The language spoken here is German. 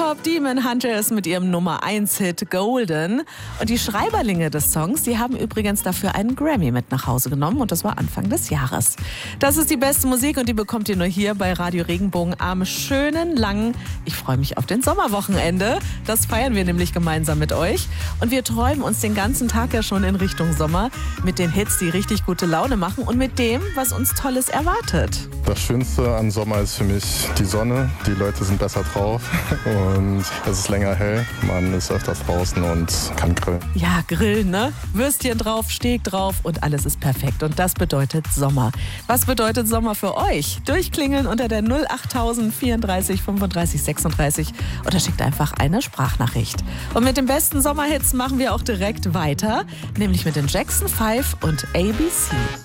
Top Demon Hunters mit ihrem Nummer 1 Hit Golden. Und die Schreiberlinge des Songs, die haben übrigens dafür einen Grammy mit nach Hause genommen und das war Anfang des Jahres. Das ist die beste Musik und die bekommt ihr nur hier bei Radio Regenbogen am schönen, langen, ich freue mich auf den Sommerwochenende. Das feiern wir nämlich gemeinsam mit euch. Und wir träumen uns den ganzen Tag ja schon in Richtung Sommer mit den Hits, die richtig gute Laune machen und mit dem, was uns Tolles erwartet. Das Schönste an Sommer ist für mich die Sonne. Die Leute sind besser drauf und es ist länger hell. Man ist öfters draußen und kann grillen. Ja, grillen, ne? Würstchen drauf, Steak drauf und alles ist perfekt. Und das bedeutet Sommer. Was bedeutet Sommer für euch? Durchklingeln unter der 08000 34 35 36 oder schickt einfach eine Sprachnachricht. Und mit den besten Sommerhits machen wir auch direkt weiter, nämlich mit den Jackson 5 und ABC.